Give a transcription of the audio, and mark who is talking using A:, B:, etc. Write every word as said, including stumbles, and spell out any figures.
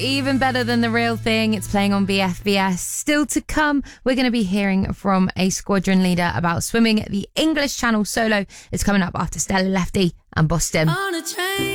A: even better than the real thing. It's playing on B F V S. Still to come, we're going to be hearing from a squadron leader about swimming the English Channel solo. It's coming up after Stella Lefty and Boston.
B: On a train.